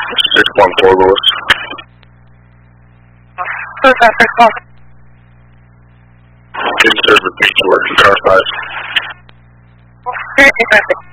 614 Lewis. Who's that first call? Can you repeat your car size? Very interesting.